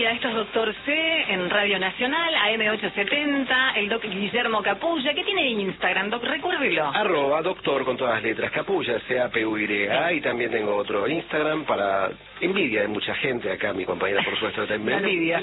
bienvenida. Esto es Doctor C en Radio Nacional, AM870, el doc Guillermo Capulla. ¿Qué tiene Instagram, doc? Recuérdelo. @ doctor con todas las letras, Capulla, CAPUY. Y también tengo otro Instagram para envidia de mucha gente. Acá mi compañera, por supuesto, también me envidia.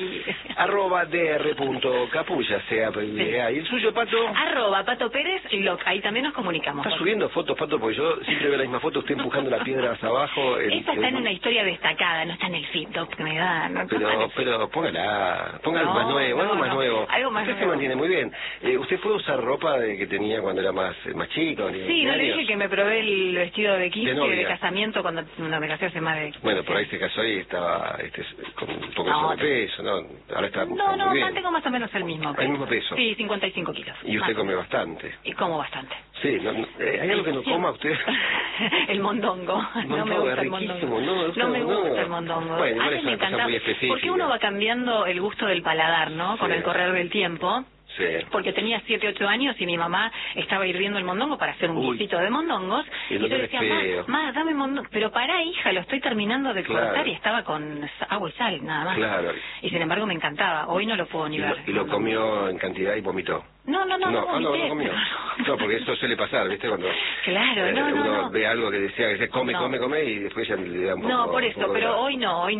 @dr.capulla, CAPUY. ¿Y el suyo, Pato? @Pato Pérez, ahí también nos comunicamos. ¿Está subiendo fotos, Pato? Porque yo siempre veo la misma foto, usted empujando la piedra hacia abajo. Esa está en una historia destacada, no está en el feed, doc, que me da. No, pero póngala, algo más nuevo, algo más nuevo. Algo más usted nuevo. se mantiene muy bien. ¿Usted puede usar ropa de que tenía cuando era más chico? Sí, no le dije que me probé el vestido de 15 de casamiento cuando me casé hace más de... Bueno, por ahí se casó y estaba con un poco de sobrepeso, ¿no? Ahora está muy bien. Mantengo más o menos el mismo peso. ¿El mismo peso? Sí, 55 kilos. Y usted come bastante. Y como bastante. Sí, ¿hay algo que no coma usted? El mondongo. No me gusta el mondongo. No me gusta el mondongo. Bueno, antes me encantaba. Porque uno va cambiando el gusto del paladar, ¿no? Con el correr del tiempo. Sí. Porque tenía 7, 8 años y mi mamá estaba hirviendo el mondongo para hacer un guisito de mondongos. Y yo decía, mamá, dame mondongo. Pero pará, hija, lo estoy terminando de cortar y estaba con agua y sal, nada más. Claro. Y sin embargo me encantaba. Hoy no lo puedo ni ver. ¿Y lo comió en cantidad y vomitó? No comió. No, porque eso suele pasar, ¿viste? Cuando uno ve algo que decía que come y después ya le da un poco... No, por eso, pero hoy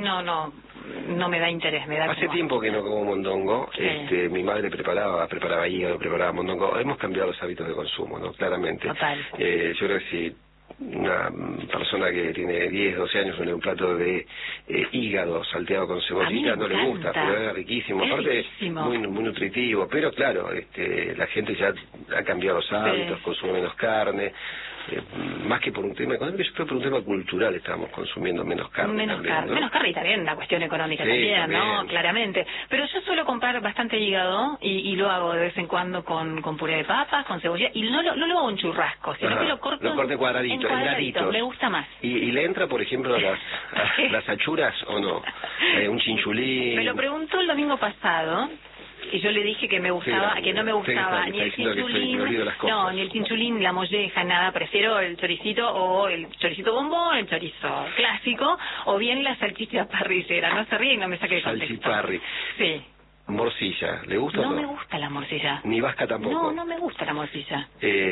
no me da interés, me da Hace tiempo que no como mondongo. Sí. Mi madre preparaba hígado, preparaba mondongo. Hemos cambiado los hábitos de consumo, ¿no? Claramente. Total. Yo creo que si una persona que tiene 10, 12 años con un plato de hígado salteado con cebollita no le gusta, pero es riquísimo. Aparte, muy nutritivo. Pero claro, la gente ya ha cambiado los hábitos, consume menos carne. Más que por un tema económico, yo creo que por un tema cultural estamos consumiendo menos carne. Menos carne y también la cuestión económica también, ¿no? Claramente. Pero yo suelo comprar bastante hígado y lo hago de vez en cuando con puré de papas, con cebolla, y no lo hago en churrasco, sino que lo corto en cuadraditos. Me gusta más. ¿Y le entra, por ejemplo, las achuras o no? Un chinchulín. Me lo preguntó el domingo pasado. Y yo le dije que me gustaba, que no me gustaba ni el chinchulín, ni el chinchulín, la molleja, nada. Prefiero el choricito o el choricito bombón, el chorizo clásico, o bien la salchicha parrillera. No se ríe y no me saque de contexto. Salchiparri. Sí. Morcilla, ¿le gusta o no? No me gusta la morcilla. ¿Ni vasca tampoco? No me gusta la morcilla.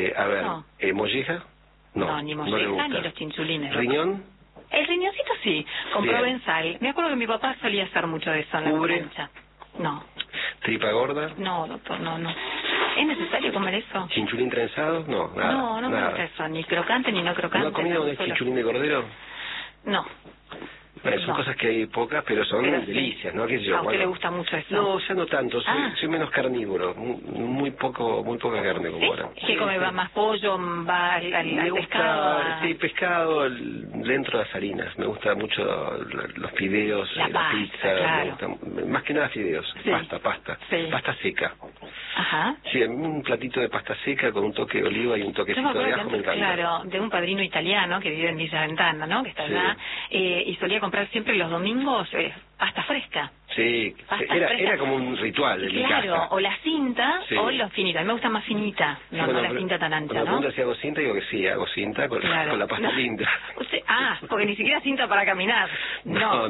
¿Molleja? No, ni molleja ni los chinchulines. ¿Riñón? El riñoncito sí, con provenzal. Me acuerdo que mi papá solía hacer mucho de eso en la plancha. No. ¿Tripa gorda? No, doctor, no. ¿Es necesario comer eso? ¿Chinchulín trenzado? No, nada. No me gusta eso, ni crocante ni no crocante. ¿No ha comido un chinchulín de cordero? No. Bueno, son cosas que hay pocas, pero son delicias, ¿no? ¿Qué sé yo? ¿A usted le gusta mucho eso? No, ya no tanto, soy menos carnívoro, muy poca carne como ahora. ¿Qué come? ¿Va más pollo? ¿Va al pescado? Sí, pescado, dentro de las harinas. Me gusta mucho los fideos, la pizza, me gusta, más que nada fideos, pasta seca. Ajá. Sí, un platito de pasta seca con un toque de oliva y un toquecito de ajo me encanta. Claro, de un padrino italiano que vive en Villa Ventana, ¿no? Que está allá, y solía comprar siempre los domingos pasta fresca. Sí, era como un ritual en mi casa. Claro, o la cinta o la finita. A mí me gusta más finita, no la cinta tan ancha, ¿no? Cuando si hago cinta, digo que sí, hago cinta con la pasta linda. Porque ni siquiera cinta para caminar. No.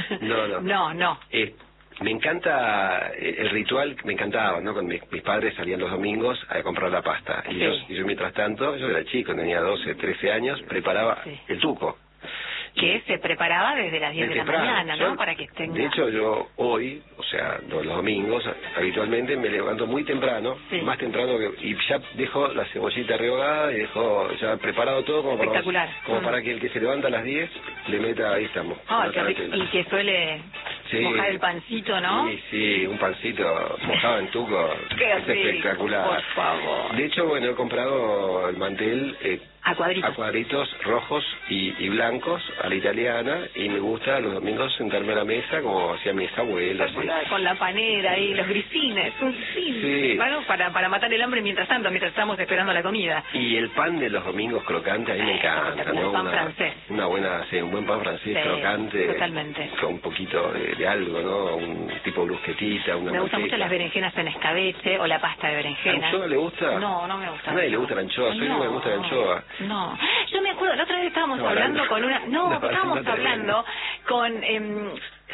Me encanta el ritual, me encantaba, ¿no? Con mis padres salían los domingos a comprar la pasta. Y yo mientras tanto, yo era chico, tenía 12, 13 años, preparaba el tuco. Que se preparaba desde las 10 de la mañana, ¿no? Para que estén... De hecho, yo hoy, o sea, los domingos, habitualmente me levanto muy temprano, más temprano y ya dejo la cebollita rehogada y dejo ya preparado todo como para que el que se levanta a las 10 le meta, ahí estamos. Y que suele mojar el pancito, ¿no? Sí, un pancito mojado en tuco. Es espectacular. Por favor. De hecho, bueno, he comprado el mantel... A cuadritos rojos y blancos a la italiana, y me gusta los domingos sentarme a la mesa como hacían mis abuelas. Con la panera y los grisines, bueno, para matar el hambre mientras estamos esperando la comida. Y el pan de los domingos crocante a mí me encanta, ¿no? Pan francés. Un buen pan francés crocante. Totalmente. Con un poquito de algo, ¿no? Un tipo brusquetita, Me gustan mucho las berenjenas en escabeche o la pasta de berenjena. ¿A anchoa le gusta? No me gusta. A nadie le gusta la anchoa, no me gusta la anchoa. No, yo me acuerdo, la otra vez estábamos hablando con una... estábamos hablando con